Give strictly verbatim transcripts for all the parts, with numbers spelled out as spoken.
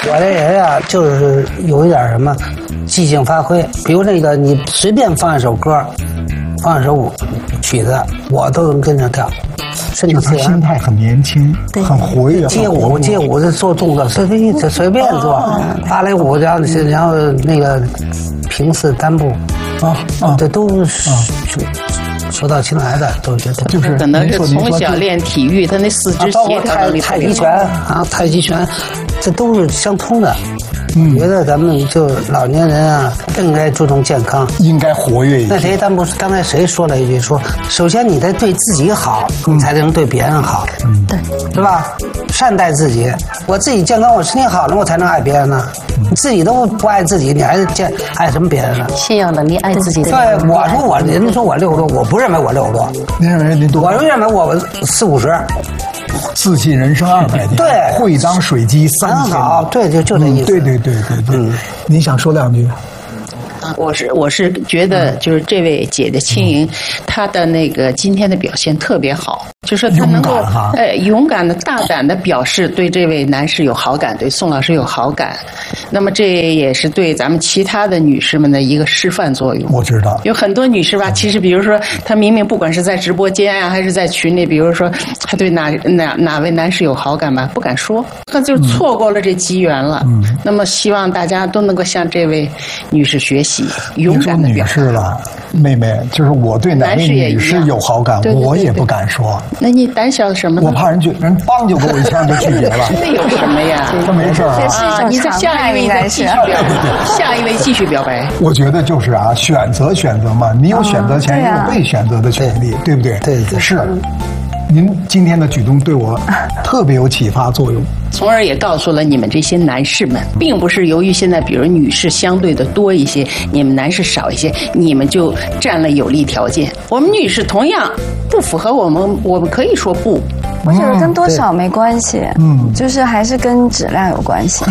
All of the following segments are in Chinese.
我这人啊，就是有一点什么即兴发挥，比如那个你随便放一首歌，放一首舞曲子，我都能跟着跳。身体就他心态很年轻，很活跃。 街舞街舞的做动作，随便随便做，芭蕾舞，然后然后那个平视单步，啊啊，这都是手到擒来的，都觉得就是可能是从小练体育，他那四肢协调能力太极拳啊，太极拳，这都是相通的。嗯，觉得咱们就老年人啊，更应该注重健康， 应该活跃一些。 那谁，咱不是刚才谁说了一句说，首先你得对自己好，你才能对别人好，嗯，对，是吧？善待自己，我自己健康，我身体好了，我才能爱别人呢。你自己都不爱自己，你还见爱什么别人呢？ 信仰能力爱自己。 对，我说我，人家说我六十多，我不认为我六十多， 您认为您多？ 我就认为我四五十。 自信人生二百年， 对， 会当水击三千。 好，对，就就这意思。 对对对对对，嗯，您想说两句？ 我是我是觉得就是这位姐姐青莹，她的那个今天的表现特别好，就是她能够呃勇敢的大胆的表示对这位男士有好感，对宋老师有好感。那么这也是对咱们其他的女士们的一个示范作用。 我知道有很多女士吧，其实比如说她明明不管是在直播间啊，还是在群里，比如说她对哪哪哪位男士有好感吧，不敢说，她就错过了这机缘了。嗯，那么希望大家都能够向这位女士学习。勇敢的表示了，妹妹，就是我对哪位女士有好感， 对对对对， 我也不敢说。 那你胆小什么呢？ 我怕人拒，人帮就给我一枪就拒绝了。 那有什么呀？ 这没事啊。 啊，你这下一位再继续表白，下一位继续表白。 我觉得就是啊，选择选择嘛，你有选择权，也有被选择的权利，对不对？ 对对是。您今天的举动对我特别有启发作用， 从而也告诉了你们这些男士们，并不是由于现在比如女士相对的多一些，你们男士少一些，你们就占了有利条件。我们女士同样不符合我们，我们可以说不。 我觉得跟多少没关系，嗯，就是还是跟质量有关系。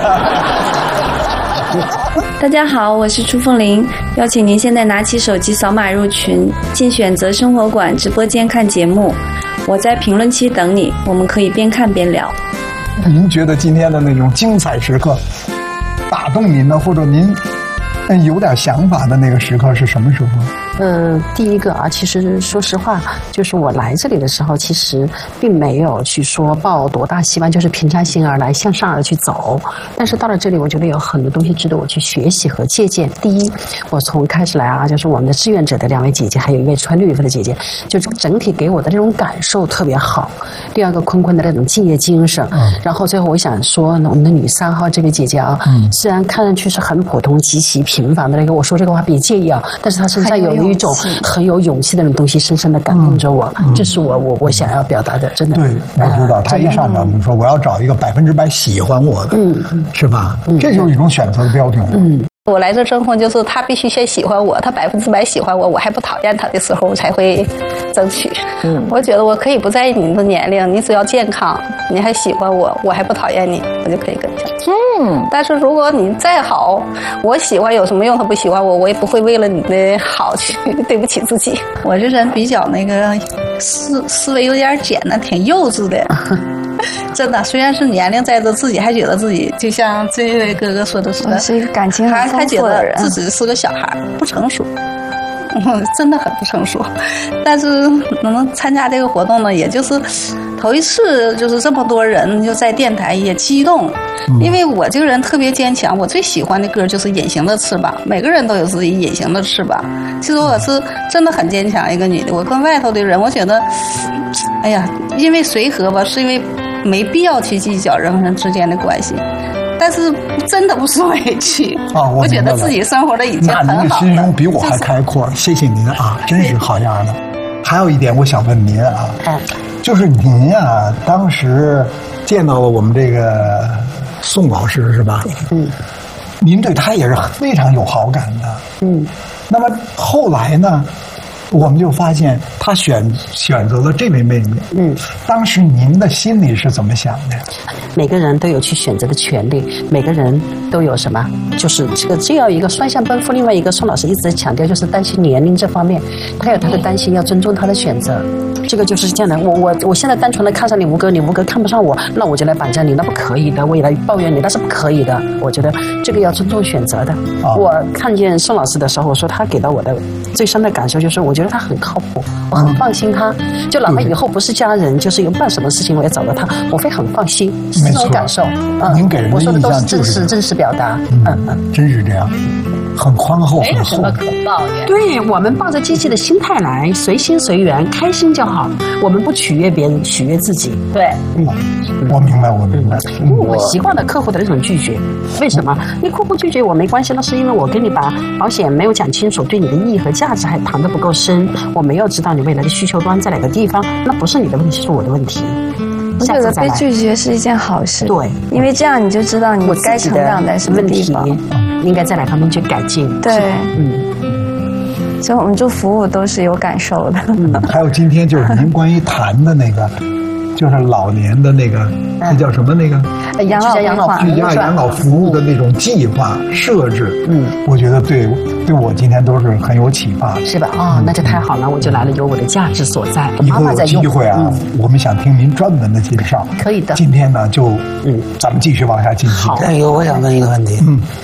大家好，我是朱凤玲，邀请您现在拿起手机扫码入群，进选择生活馆直播间看节目。我在评论区等你，我们可以边看边聊。 您觉得今天的那种精彩时刻打动您的，或者您有点想法的那个时刻是什么时候？ 嗯，第一个啊，其实说实话，就是我来这里的时候，其实并没有去说抱多大希望，就是平常心而来，向上而去走。但是到了这里，我觉得有很多东西值得我去学习和借鉴。第一，我从开始来啊，就是我们的志愿者的两位姐姐，还有一位穿绿衣服的姐姐，就是整体给我的这种感受特别好。第二个，坤坤的那种敬业精神。嗯。然后最后我想说，我们的女三号这位姐姐啊，嗯，虽然看上去是很普通、极其平凡的那个，我说这个话别介意啊，但是她身上有一种很有勇气的那种东西，深深的感动着我。嗯、这是我我我想要表达的，真的。 对，我知道，他一上场就说我要找一个百分之百喜欢我的，嗯，是吧？嗯、这就是一种选择的标准。 嗯。 我来这争锋就是他必须先喜欢我，他百分之百喜欢我，我还不讨厌他的时候，我才会争取。嗯，我觉得我可以不在意你的年龄，你只要健康，你还喜欢我，我还不讨厌你，我就可以跟你相处。嗯，但是如果你再好，我喜欢有什么用？他不喜欢我，我也不会为了你的好去对不起自己。 我这人比较那个思思维有点简单，挺幼稚的。真的，虽然是年龄在这，自己还觉得自己就像这位哥哥说的似的， 是一个感情很还觉得自己是个小孩，不成熟，嗯，真的很不成熟。但是能参加这个活动呢，也就是头一次，就是这么多人就在电台也激动，因为我这个人特别坚强，我最喜欢的歌就是《隐形的翅膀》，每个人都有自己隐形的翅膀。其实我是真的很坚强一个女的，我跟外头的人，我觉得，哎呀，因为随和吧，是因为没必要去计较人和人之间的关系，但是真的不是委屈啊！我, 我觉得自己生活的已经很好了。 那您的心胸比我还开阔，就是、谢谢您啊，真是好样的。还有一点，我想问您啊，嗯、就是您啊，当时见到了我们这个宋老师是吧？嗯，您对他也是非常有好感的。嗯，那么后来呢？ 我们就发现他选选择了这位妹妹。嗯，当时您的心里是怎么想的？ 每个人都有去选择的权利，每个人都有什么？就是这个这样一个双向奔赴。另外一个，宋老师一直在强调，就是担心年龄这方面，他有他的担心，要尊重他的选择。这个就是这样的。我我我现在单纯的看上你吴哥，你吴哥看不上我，那我就来绑架你，那不可以的。我也来抱怨你，那是不可以的。我觉得这个要尊重选择的。哦、我看见宋老师的时候，我说他给到我的最深的感受就是，我觉得他很靠谱，我很放心他。就哪怕以后不是家人，就是有办什么事情，我也找到他，我会很放心。是这种感受。 嗯，您给人的印象就是我说的都是真实真实表达。 嗯嗯，真是这样。很宽厚， 没有什么可抱怨。 对，我们抱着积极的心态来，随心随缘，开心就好。我们不取悦别人，取悦自己。 对， 嗯，我明白，我明白。 因为我习惯了客户的那种拒绝。为什么？你客户拒绝我没关系，那是因为我跟你把保险没有讲清楚，对你的意义和价值还谈得不够深，我没有知道你未来的需求端在哪个地方，那不是你的问题，是我的问题。 我觉得被拒绝是一件好事， 对， 因为这样你就知道你该成长在什么地方， 应该在哪方面去改进。 对，嗯，所以我们做服务都是有感受的。 嗯，还有今天就是您关于谈的那个，就是老年的那个，那叫什么那个？ 养老养老居家养老服务的那种计划设置，嗯，我觉得对对我今天都是很有启发的， 是吧？哦，那就太好了，我就来了，有我的价值所在。 以后有机会啊，我们想听您专门的介绍。 可以的。 今天呢，就嗯，咱们继续往下进行。 好，哎呦，我想问一个问题，嗯。